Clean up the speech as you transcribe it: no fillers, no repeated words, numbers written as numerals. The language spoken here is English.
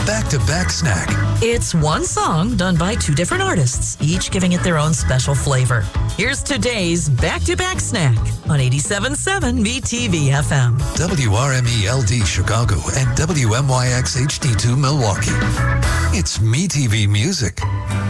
back-to-back snack. It's one song done by two different artists, each giving it their own special flavor. Here's today's back-to-back snack on 87.7 MeTV FM. WRME-LD Chicago and WMYX HD2 Milwaukee. It's MeTV Music.